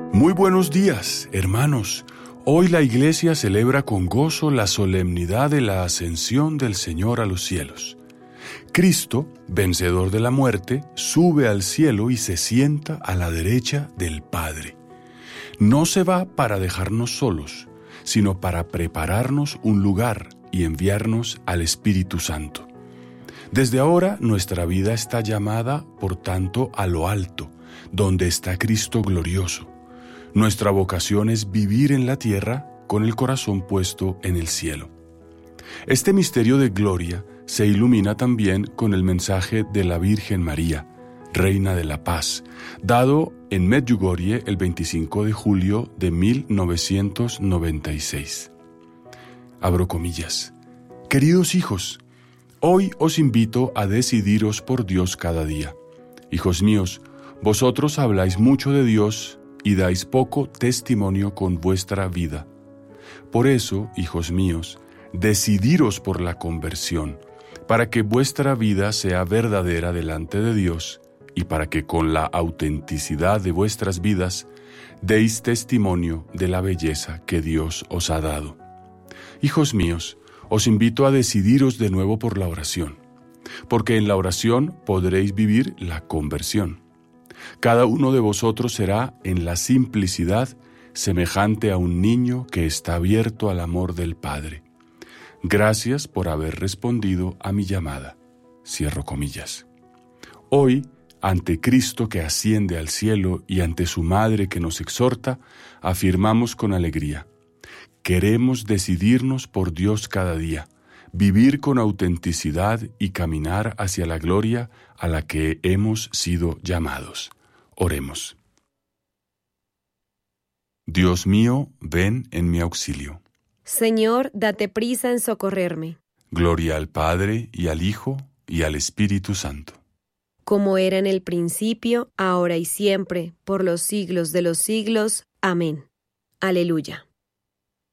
Muy buenos días, hermanos. Hoy la Iglesia celebra con gozo la solemnidad de la ascensión del Señor a los cielos. Cristo, vencedor de la muerte, sube al cielo y se sienta a la derecha del Padre. No se va para dejarnos solos, sino para prepararnos un lugar y enviarnos al Espíritu Santo. Desde ahora nuestra vida está llamada, por tanto, a lo alto, donde está Cristo glorioso. Nuestra vocación es vivir en la tierra con el corazón puesto en el cielo. Este misterio de gloria se ilumina también con el mensaje de la Virgen María, Reina de la Paz, dado en Medjugorje el 25 de julio de 1996. Abro comillas. Queridos hijos, hoy os invito a decidiros por Dios cada día. Hijos míos, vosotros habláis mucho de Dios y dais poco testimonio con vuestra vida. Por eso, hijos míos, decidiros por la conversión, para que vuestra vida sea verdadera delante de Dios y para que con la autenticidad de vuestras vidas deis testimonio de la belleza que Dios os ha dado. Hijos míos, os invito a decidiros de nuevo por la oración, porque en la oración podréis vivir la conversión. Cada uno de vosotros será, en la simplicidad, semejante a un niño que está abierto al amor del Padre. Gracias por haber respondido a mi llamada. Cierro comillas. Hoy, ante Cristo que asciende al cielo y ante su Madre que nos exhorta, afirmamos con alegría: queremos decidirnos por Dios cada día, vivir con autenticidad y caminar hacia la gloria a la que hemos sido llamados. Oremos. Dios mío, ven en mi auxilio. Señor, date prisa en socorrerme. Gloria al Padre, y al Hijo, y al Espíritu Santo. Como era en el principio, ahora y siempre, por los siglos de los siglos. Amén. Aleluya.